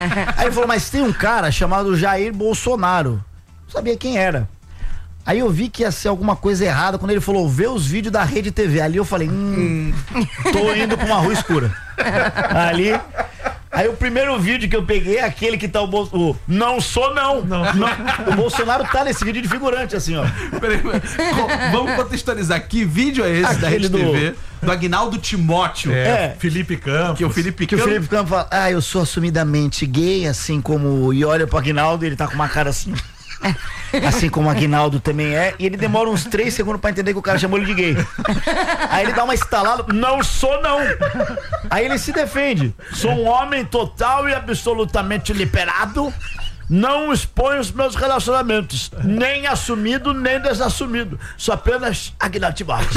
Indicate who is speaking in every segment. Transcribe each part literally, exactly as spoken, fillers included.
Speaker 1: Aí ele falou, mas tem um cara chamado Jair Bolsonaro. Não sabia quem era. Aí eu vi que ia ser alguma coisa errada quando ele falou, vê os vídeos da Rede T V. Ali eu falei, hum, tô indo pra uma rua escura. Ali... Aí o primeiro vídeo que eu peguei é aquele que tá o Bolsonaro. Não sou não. Não. não. O Bolsonaro tá nesse vídeo de figurante, assim, ó.
Speaker 2: Peraí, vamos contextualizar. Que vídeo é esse aquele da Rede do... T V? Do Aguinaldo Timóteo.
Speaker 3: É, é. Felipe Campos.
Speaker 2: Que o Felipe
Speaker 1: que
Speaker 2: Campos.
Speaker 1: o Felipe Campos fala, ah, eu sou assumidamente gay, assim como. E olha pro Aguinaldo, ele tá com uma cara assim. Assim como o Aguinaldo também é. E ele demora uns três segundos pra entender que o cara chamou ele de gay. Aí ele dá uma estalada, não sou não. Aí ele se defende, sou um homem total e absolutamente liberado. Não exponho os meus relacionamentos, nem assumido, nem desassumido. Sou apenas Aguinaldo Timóteo.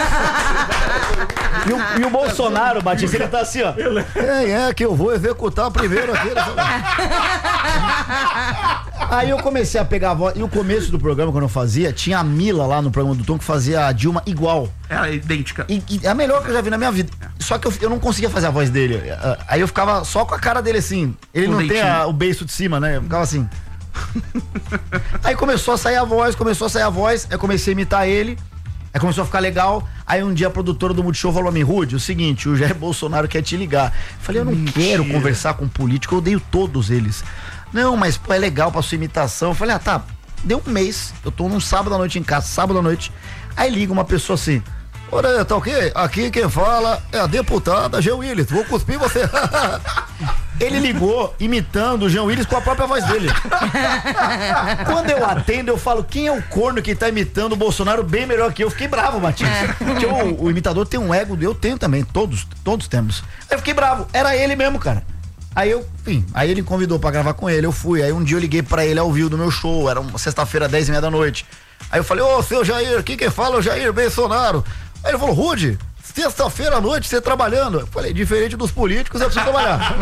Speaker 1: E o, e o Bolsonaro, Batista, ele tá assim, ó. É, é que eu vou executar primeiro aqui. Aí eu comecei a pegar a voz. E o começo do programa, quando eu fazia, tinha a Mila lá no programa do Tom que fazia a Dilma igual.
Speaker 2: Ela é idêntica.
Speaker 1: E, e é a melhor que eu já vi na minha vida. Só que eu, eu não conseguia fazer a voz dele. Aí eu ficava só com a cara dele assim. Ele o não dentinho. Tem a, o beiço de cima, né? Eu ficava assim. Aí começou a sair a voz, começou a sair a voz. Aí eu comecei a imitar ele. Aí começou a ficar legal. Aí um dia a produtora do Multishow falou a mim, Rude, o seguinte, o Jair Bolsonaro quer te ligar. Eu falei, eu não Mentira. quero conversar com político, eu odeio todos eles. Não, mas pô, é legal pra sua imitação. Eu falei, ah, tá, deu um mês. Eu tô num sábado à noite em casa, sábado à noite. Aí liga uma pessoa assim, ora, tá ok? Aqui quem fala é a deputada Jean Willis, vou cuspir você. Ele ligou imitando o Jean Willis com a própria voz dele. Quando eu atendo, eu falo, quem é o corno que tá imitando o Bolsonaro bem melhor que eu? Fiquei bravo, Batista. Porque o, o imitador tem um ego, eu tenho também, todos, todos temos. Aí eu fiquei bravo, era ele mesmo, cara. Aí eu, enfim, aí ele me convidou pra gravar com ele, eu fui. Aí um dia eu liguei pra ele ao vivo do meu show, era uma sexta-feira, dez e meia da noite. Aí eu falei, ô, oh, seu Jair, aqui quem fala é o Jair Bolsonaro. Aí ele falou, Rude, sexta-feira à noite você trabalhando. Eu falei, diferente dos políticos, eu preciso trabalhar.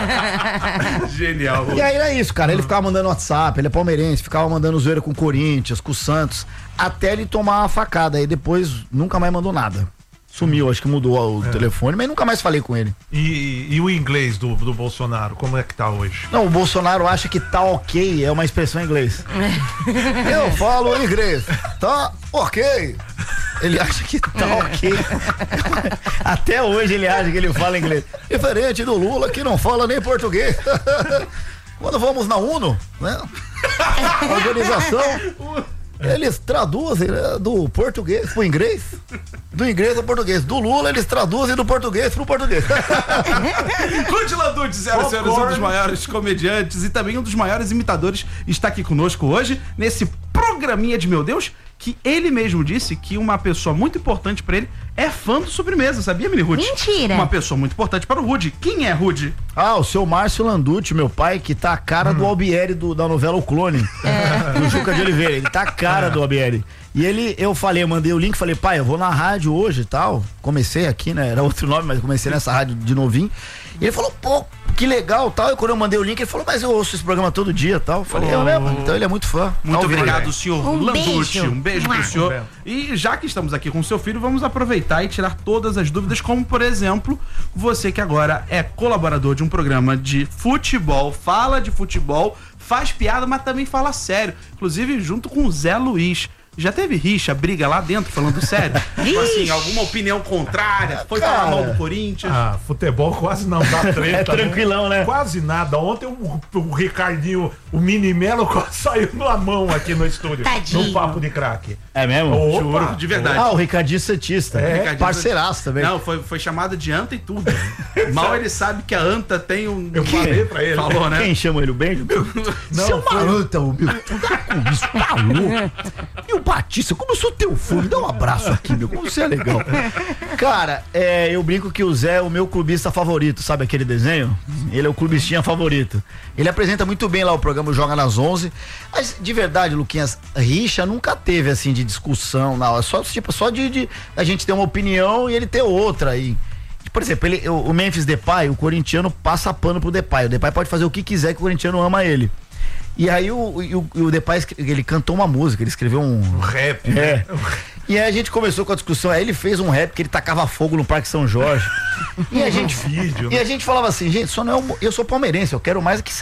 Speaker 2: Genial.
Speaker 1: E aí era isso, cara. Ele ficava mandando WhatsApp, ele é palmeirense, ficava mandando zoeira com o Corinthians, com o Santos, até ele tomar uma facada. Aí depois nunca mais mandou nada. Sumiu, acho que mudou o é. telefone, mas nunca mais falei com ele.
Speaker 3: E, e o inglês do, do Bolsonaro, como é que tá hoje?
Speaker 1: Não, o Bolsonaro acha que tá ok, é uma expressão em inglês. Eu falo inglês, tá ok. Ele acha que tá ok. Até hoje ele acha que ele fala inglês. Diferente do Lula que não fala nem português. Quando vamos na UNO, né? Organização, eles traduzem, né, do português pro inglês, do inglês ao português. Do Lula eles traduzem do português pro português.
Speaker 2: Rude Landucci, senhoras e senhores, um dos maiores comediantes e também um dos maiores imitadores, está aqui conosco hoje, nesse programinha de meu Deus, que ele mesmo disse que uma pessoa muito importante pra ele é fã do Sobremesa, sabia, Mini Rude?
Speaker 4: Mentira!
Speaker 2: Uma pessoa muito importante para o Rude. Quem é Rude?
Speaker 1: Ah, o seu Márcio Landucci, meu pai, que tá a cara hum. do Albieri do, da novela O Clone, é. do Juca de Oliveira, ele tá a cara é. do Albieri. E ele, eu falei, eu mandei o link, falei, pai, eu vou na rádio hoje e tal, comecei aqui, né, era outro nome, mas comecei nessa rádio de novinho, e ele falou, pô, que legal, tal, e quando eu mandei o link, ele falou, mas eu ouço esse programa todo dia, tal, eu falei, oh. eu mesmo, então ele é muito fã.
Speaker 2: Muito
Speaker 1: tá
Speaker 2: obrigado, senhor
Speaker 4: um
Speaker 2: Landucci,
Speaker 4: beijo.
Speaker 2: um beijo pro senhor. Um e já que estamos aqui com o seu filho, vamos aproveitar e tirar todas as dúvidas, como por exemplo, você que agora é colaborador de um programa de futebol, fala de futebol, faz piada, mas também fala sério, inclusive junto com o Zé Luiz. Já teve rixa, briga lá dentro, falando sério? Tipo assim, alguma opinião contrária? Foi
Speaker 1: Cara,
Speaker 2: falar mal do Corinthians?
Speaker 3: Ah, futebol quase não dá treta.
Speaker 1: É tranquilão, né?
Speaker 3: Quase nada. Ontem o, o Ricardinho, o Mini Melo quase saiu na mão aqui no estúdio.
Speaker 4: Tadinho.
Speaker 3: No papo de craque.
Speaker 1: É mesmo?
Speaker 3: Opa,
Speaker 2: Juro, de verdade.
Speaker 1: Ah, o Ricardinho Santista,
Speaker 3: É,
Speaker 1: Ricardinho parceiraço também.
Speaker 2: Não, foi, foi chamada de anta e tudo. Mal ele sabe que a anta tem um...
Speaker 3: Eu falei pra ele.
Speaker 2: Falou, né?
Speaker 1: Quem chama ele, o Benjo?
Speaker 3: Não,
Speaker 1: Seu
Speaker 3: foi-
Speaker 1: anta, o meu, tu tá com isso, tá louco? E o Batista, como eu sou teu fã, me dá um abraço aqui, meu, como você é legal. Cara, é, eu brinco que o Zé é o meu clubista favorito, sabe aquele desenho? Ele é o clubistinha favorito. Ele apresenta muito bem lá o programa Joga nas onze, mas de verdade, Luquinhas, rixa nunca teve assim de discussão, não, é só, tipo, só de, de a gente ter uma opinião e ele ter outra. E, por exemplo, ele, o, o Memphis Depay, o corintiano passa pano pro Depay, o Depay pode fazer o que quiser que o corintiano ama ele. E aí o, o, o Depay, ele cantou uma música, ele escreveu um...
Speaker 3: O rap,
Speaker 1: é.
Speaker 3: né?
Speaker 1: E aí a gente começou com a discussão, aí ele fez um rap que ele tacava fogo no Parque São Jorge. E a gente,
Speaker 3: vídeo,
Speaker 1: e a gente falava assim, gente, só não é um, eu sou palmeirense, eu quero mais que